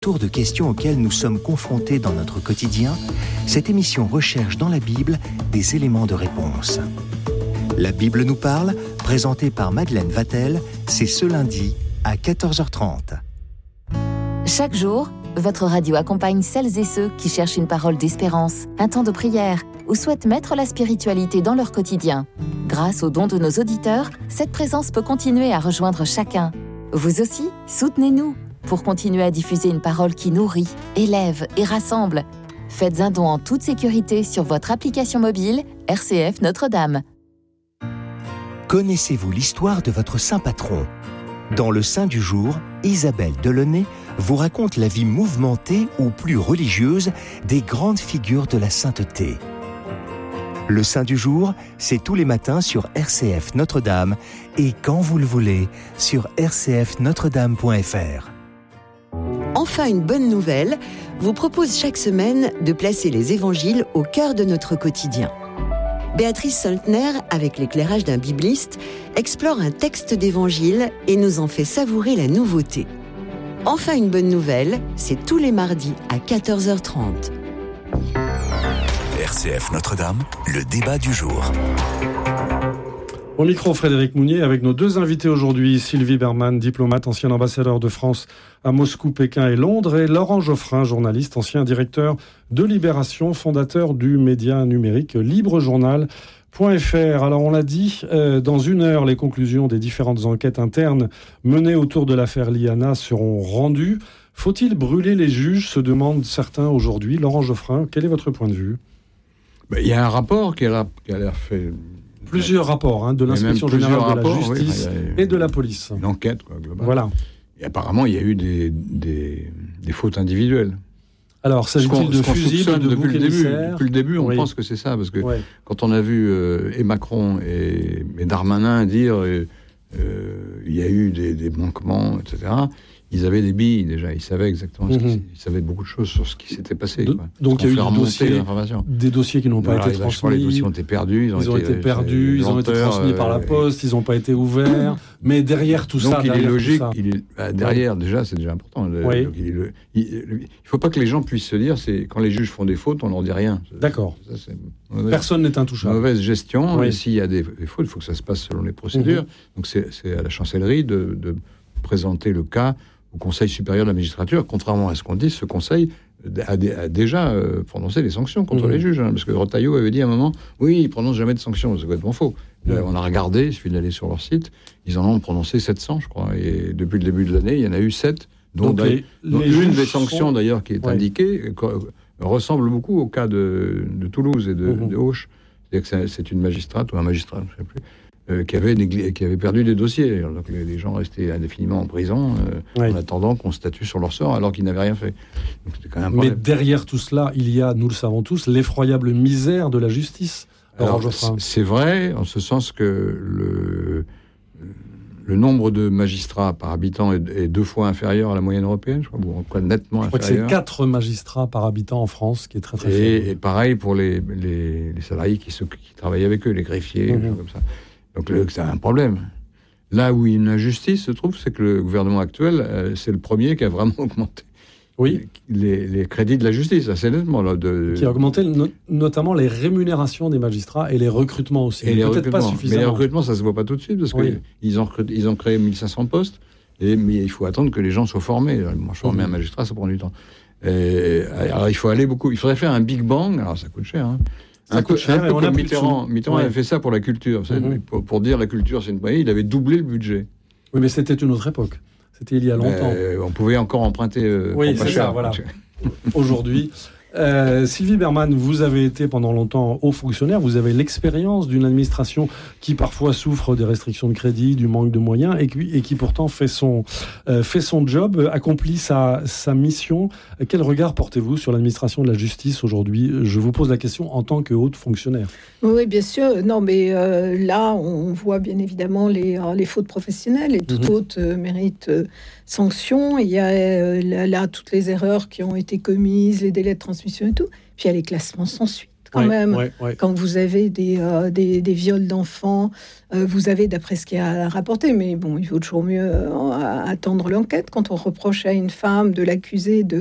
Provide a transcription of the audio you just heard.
Tour de questions auxquelles nous sommes confrontés dans notre quotidien, cette émission recherche dans la Bible des éléments de réponse. La Bible nous parle, présentée par Madeleine Vatel, c'est ce lundi à 14h30. Chaque jour, votre radio accompagne celles et ceux qui cherchent une parole d'espérance, un temps de prière ou souhaitent mettre la spiritualité dans leur quotidien. Grâce aux dons de nos auditeurs, cette présence peut continuer à rejoindre chacun. Vous aussi, soutenez-nous pour continuer à diffuser une parole qui nourrit, élève et rassemble. Faites un don en toute sécurité sur votre application mobile RCF Notre-Dame. Connaissez-vous l'histoire de votre saint patron ? Dans le Saint du jour, Isabelle Delaunay vous raconte la vie mouvementée ou plus religieuse des grandes figures de la sainteté. Le Saint du jour, c'est tous les matins sur RCF Notre-Dame et quand vous le voulez, sur rcfnotredame.fr. Enfin, une bonne nouvelle vous propose chaque semaine de placer les évangiles au cœur de notre quotidien. Béatrice Soltner, avec l'éclairage d'un bibliste, explore un texte d'évangile et nous en fait savourer la nouveauté. Enfin, une bonne nouvelle, c'est tous les mardis à 14h30. RCF Notre-Dame, le débat du jour. Au micro, Frédéric Mounier, avec nos deux invités aujourd'hui, Sylvie Berman, diplomate, ancien ambassadeur de France à Moscou, Pékin et Londres, et Laurent Geoffrin, journaliste, ancien directeur de Libération, fondateur du média numérique LibreJournal.fr. Alors, on l'a dit, dans une heure, les conclusions des différentes enquêtes internes menées autour de l'affaire Liana seront rendues. Faut-il brûler les juges, se demandent certains aujourd'hui. Laurent Geoffrin, quel est votre point de vue ? Il y a un rapport qui a l'air fait... Plusieurs rapports, de l'inspection générale de la justice et de la police. Une enquête, globale. Voilà. Et apparemment, il y a eu des fautes individuelles. Alors, s'agit-il de fusibles, de boucs émissaires ? Depuis le début, on pense que c'est ça, parce que quand on a vu et Macron et Darmanin dire il y a eu des manquements, etc., ils avaient des billes déjà, ils savaient exactement ils savaient beaucoup de choses sur ce qui s'était passé. Donc il y a eu des dossiers qui n'ont pas été transmis. Les dossiers ont été perdus. Ils ont été perdus, ils ont été transmis par la poste, ils n'ont pas été ouverts. Mais derrière tout ça... Donc il est logique, derrière déjà, c'est déjà important. Il ne faut pas que les gens puissent se dire, quand les juges font des fautes, on ne leur dit rien. D'accord. Personne n'est intouchable. Mauvaise gestion, et s'il y a des fautes, il faut que ça se passe selon les procédures. Donc c'est à la chancellerie de présenter le cas au Conseil supérieur de la magistrature. Contrairement à ce qu'on dit, ce Conseil a déjà prononcé des sanctions contre les juges. Parce que Retailleau avait dit à un moment, oui, ils ne prononcent jamais de sanctions. C'est complètement faux. On a regardé, il suffit d'aller sur leur site, ils en ont prononcé 700, je crois. Et depuis le début de l'année, il y en a eu 7. Dont une des sanctions, d'ailleurs, qui est indiquée, ressemble beaucoup au cas de Toulouse et de Auch. C'est-à-dire que c'est une magistrate ou un magistrat, je ne sais plus, qui avait perdu des dossiers. Donc les gens restaient indéfiniment en prison en attendant qu'on statue sur leur sort alors qu'ils n'avaient rien fait. Donc, c'était quand même un problème. Mais derrière tout cela, il y a, nous le savons tous, l'effroyable misère de la justice. Alors, c'est vrai, en ce sens que le nombre de magistrats par habitant est 2 fois inférieur à la moyenne européenne, je crois, ou en quoi nettement inférieur. Je crois que c'est 4 magistrats par habitant en France, qui est très très faible. Et pareil pour les salariés qui travaillent avec eux, les greffiers, des choses comme ça. Donc c'est un problème. Là où une injustice se trouve, c'est que le gouvernement actuel, c'est le premier qui a vraiment augmenté les crédits de la justice, assez nettement. Qui a augmenté notamment les rémunérations des magistrats et les recrutements aussi. Et peut-être pas suffisamment. Mais les recrutements, ça ne se voit pas tout de suite, parce qu'ils ont créé 1500 postes, mais il faut attendre que les gens soient formés. Moi, former un magistrat, ça prend du temps. Alors il faudrait faire un Big Bang, alors ça coûte cher, Un peu comme Mitterrand avait fait ça pour la culture. Pour dire la culture, c'est une moyenne, il avait doublé le budget. Oui, mais c'était une autre époque. C'était il y a longtemps. On pouvait encore emprunter pour pas cher. Ça, voilà. Aujourd'hui. Sylvie Berman, vous avez été pendant longtemps haut fonctionnaire, vous avez l'expérience d'une administration qui parfois souffre des restrictions de crédit, du manque de moyens et qui pourtant fait son job, accomplit sa mission. Quel regard portez-vous sur l'administration de la justice aujourd'hui ? Je vous pose la question en tant que haute fonctionnaire. Oui, bien sûr. Non, mais là, on voit bien évidemment les fautes professionnelles et toute faute mérite sanction. Il y a là toutes les erreurs qui ont été commises, les délais de transmission et tout. Puis il y a les classements sans suite. quand même. Quand vous avez des viols d'enfants, vous avez, d'après ce qui a rapporté, mais bon, il vaut toujours mieux attendre l'enquête. Quand on reproche à une femme de l'accuser de